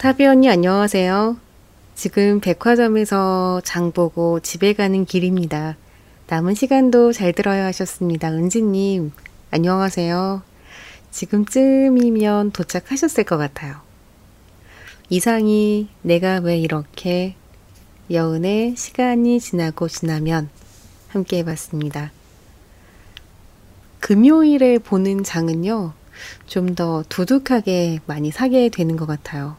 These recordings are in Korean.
타비 언니 안녕하세요. 지금 백화점에서 장 보고 집에 가는 길입니다. 남은 시간도 잘 들어야 하셨습니다. 은지님 안녕하세요. 지금쯤이면 도착하셨을 것 같아요. 이상이 내가 왜 이렇게 여운의 시간이 지나고 지나면 함께 해봤습니다. 금요일에 보는 장은요, 좀 더 두둑하게 많이 사게 되는 것 같아요.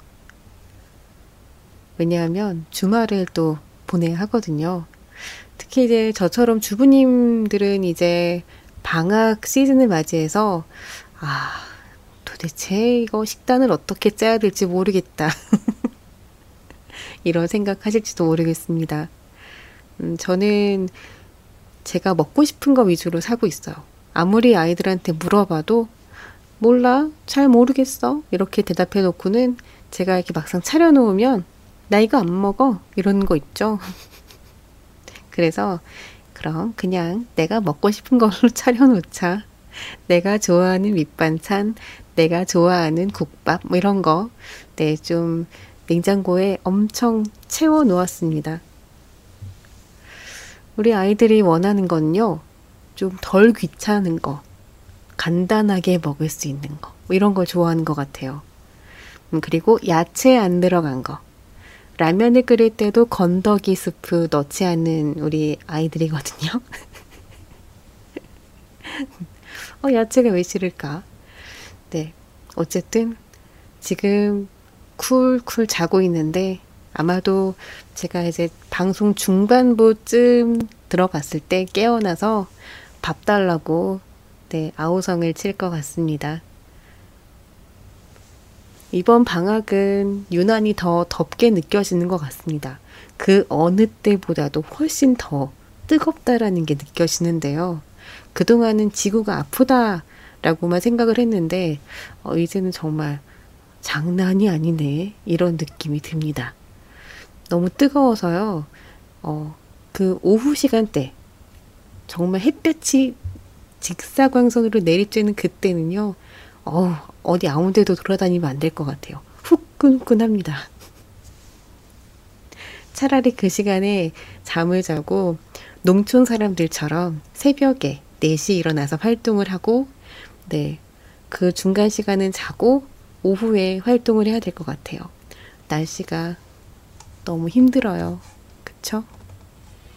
왜냐하면 주말을 또 보내야 하거든요. 특히 이제 저처럼 주부님들은 이제 방학 시즌을 맞이해서, 아, 도대체 이거 식단을 어떻게 짜야 될지 모르겠다. 이런 생각하실지도 모르겠습니다. 저는 제가 먹고 싶은 거 위주로 사고 있어요. 아무리 아이들한테 물어봐도 몰라, 잘 모르겠어. 이렇게 대답해 놓고는 제가 이렇게 막상 차려놓으면 나 이거 안 먹어. 이런 거 있죠. 그래서 그럼 그냥 내가 먹고 싶은 걸로 차려놓자. 내가 좋아하는 밑반찬, 내가 좋아하는 국밥, 뭐 이런 거, 네, 좀 냉장고에 엄청 채워 놓았습니다. 우리 아이들이 원하는 건요, 좀 덜 귀찮은 거, 간단하게 먹을 수 있는 거, 뭐 이런 걸 좋아하는 것 같아요. 그리고 야채 안 들어간 거. 라면을 끓일 때도 건더기 스프 넣지 않는 우리 아이들이거든요. 야채가 왜 싫을까? 네. 어쨌든 지금 쿨쿨 자고 있는데 아마도 제가 이제 방송 중반부쯤 들어갔을 때 깨어나서 밥 달라고 네, 아우성을 칠 것 같습니다. 이번 방학은 유난히 더 덥게 느껴지는 것 같습니다. 그 어느 때보다도 훨씬 더 뜨겁다라는 게 느껴지는데요. 그동안은 지구가 아프다라고만 생각을 했는데, 이제는 정말 장난이 아니네. 이런 느낌이 듭니다. 너무 뜨거워서요. 그 오후 시간대, 정말 햇볕이 직사광선으로 내리쬐는 그때는요, 어디 아무 데도 돌아다니면 안 될 것 같아요. 후끈후끈합니다. 차라리 그 시간에 잠을 자고 농촌 사람들처럼 새벽에 4시 일어나서 활동을 하고, 네, 그 중간 시간은 자고 오후에 활동을 해야 될 것 같아요. 날씨가 너무 힘들어요. 그쵸?